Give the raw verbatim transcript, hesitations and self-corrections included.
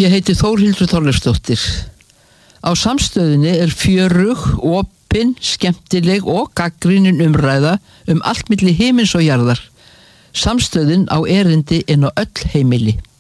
Ég heiti Þórhildur Þorleifsdóttir. Á Samstöðinni er fjörug, opin, skemmtileg og gagnrýnin umræða um allt milli himins og jarðar. Samstöðin á erindi inn á öll heimili.